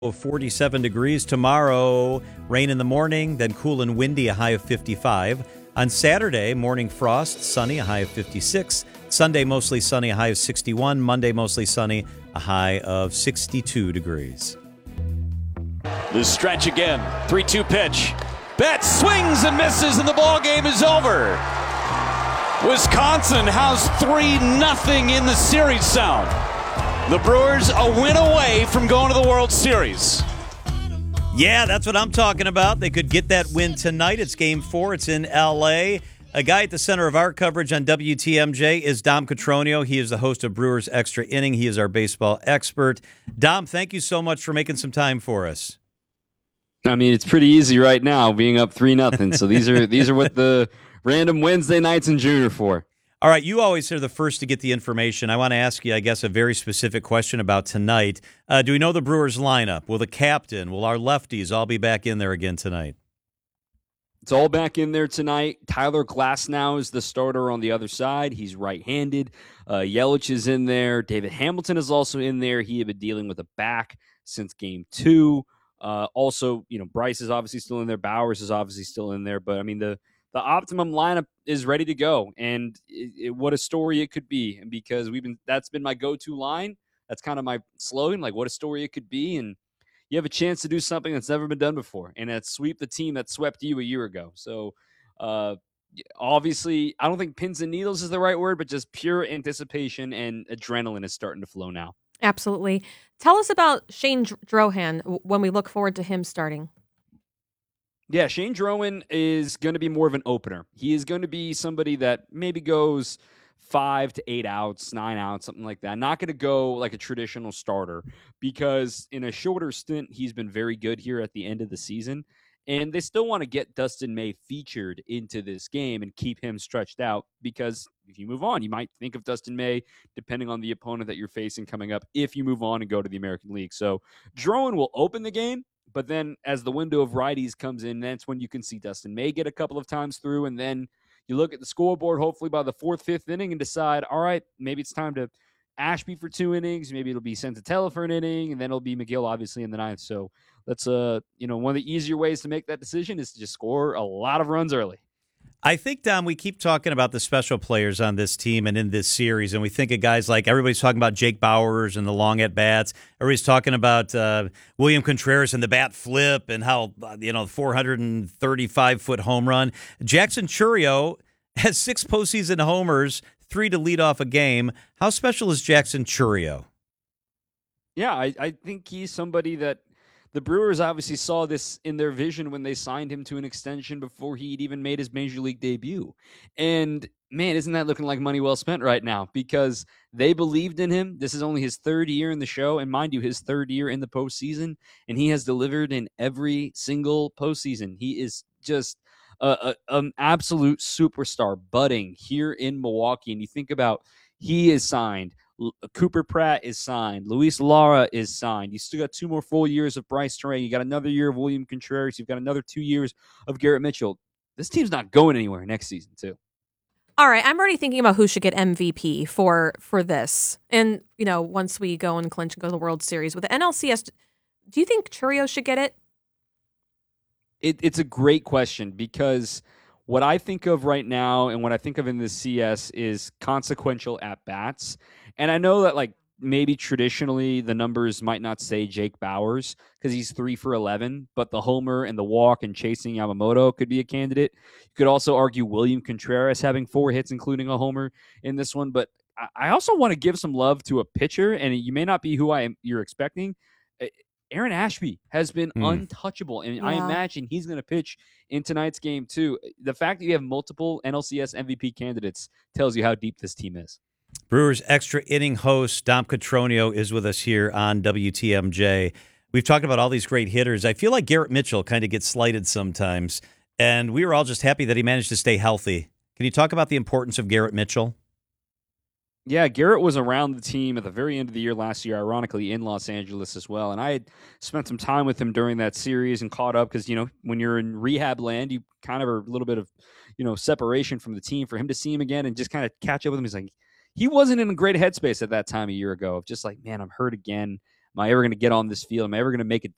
47 degrees. Tomorrow, rain in the morning, then cool and windy, a high of 55. On Saturday, morning frost, sunny, a high of 56. Sunday, mostly sunny, a high of 61. Monday, mostly sunny, a high of 62 degrees. The stretch again. 3-2 pitch. Betts swings and misses, and the ball game is over. Wisconsin has 3-0 in the series sound. The Brewers a win away from going to the World Series. Yeah, that's what I'm talking about. They could get that win tonight. It's Game 4. It's in L.A. A guy at the center of our coverage on WTMJ is Dom Cotroneo. He is the host of Brewers Extra Inning. He is our baseball expert. Dom, thank you so much for making some time for us. I mean, it's pretty easy right now, being up 3-0. So these are what the random Wednesday nights in June are for. All right, you always are the first to get the information. I want to ask you, I guess, a very specific question about tonight. Do we know the Brewers lineup? Will the captain, will our lefties all be back in there again tonight? It's all back in there tonight. Tyler Glasnow is the starter on the other side. He's right-handed. Yelich is in there. David Hamilton is also in there. He had been dealing with a back since Game 2. Also, Bryce is obviously still in there. Bowers is obviously still in there. But, I mean, the optimum lineup is ready to go, and what a story it could be. And because that's been my go-to line. That's kind of my slogan, like what a story it could be. And you have a chance to do something that's never been done before, and that's sweep the team that swept you a year ago. So obviously, I don't think pins and needles is the right word, but just pure anticipation and adrenaline is starting to flow now. Absolutely. Tell us about Shane Drohan when we look forward to him starting. Yeah, Shane Drohan is going to be more of an opener. He is going to be somebody that maybe goes 5 to 8 outs, 9 outs, something like that. Not going to go like a traditional starter because in a shorter stint, he's been very good here at the end of the season. And they still want to get Dustin May featured into this game and keep him stretched out because if you move on, you might think of Dustin May depending on the opponent that you're facing coming up if you move on and go to the American League. So Drohan will open the game. But then as the window of righties comes in, that's when you can see Dustin May get a couple of times through. And then you look at the scoreboard, hopefully by the 4th, 5th inning and decide, all right, maybe it's time to Ashby for 2 innings. Maybe it'll be Senzatella for an inning. And then it'll be McGill, obviously, in the 9th. So that's, one of the easier ways to make that decision is to just score a lot of runs early. I think, Dom, we keep talking about the special players on this team and in this series, and we think of guys like everybody's talking about Jake Bauers and the long at-bats. Everybody's talking about William Contreras and the bat flip and how, 435-foot home run. Jackson Chourio has 6 postseason homers, 3 to lead off a game. How special is Jackson Chourio? Yeah, I think he's somebody that the Brewers obviously saw this in their vision when they signed him to an extension before he'd even made his major league debut. And, man, isn't that looking like money well spent right now? Because they believed in him. This is only his 3rd year in the show, and mind you, his 3rd year in the postseason, and he has delivered in every single postseason. He is just an absolute superstar budding here in Milwaukee. And you think about he is signed. Cooper Pratt is signed. Luis Lara is signed. You still got 2 more full years of Bryce Terang. You got another year of William Contreras. You've got another 2 years of Garrett Mitchell. This team's not going anywhere next season, too. All right, I'm already thinking about who should get MVP for this. And, once we go and clinch and go to the World Series. With the NLCS, do you think Chourio should get it? It's a great question because what I think of right now and what I think of in the CS is consequential at-bats. And I know that, maybe traditionally the numbers might not say Jake Bauers because he's 3 for 11, but the homer and the walk and chasing Yamamoto could be a candidate. You could also argue William Contreras having 4 hits, including a homer in this one. But I also want to give some love to a pitcher, and you may not be who you're expecting. Aaron Ashby has been untouchable, and I imagine he's going to pitch in tonight's game too. The fact that you have multiple NLCS MVP candidates tells you how deep this team is. Brewers Extra Inning host Dom Cotroneo is with us here on WTMJ. We've talked about all these great hitters. I feel like Garrett Mitchell kind of gets slighted sometimes, and we were all just happy that he managed to stay healthy. Can you talk about the importance of Garrett Mitchell? Yeah, Garrett was around the team at the very end of the year last year, ironically in Los Angeles as well. And I had spent some time with him during that series and caught up because, when you're in rehab land, you kind of are a little bit of, separation from the team. For him to see him again and just kind of catch up with him, he's like, he wasn't in a great headspace at that time a year ago of just like, man, I'm hurt again. Am I ever going to get on this field? Am I ever going to make a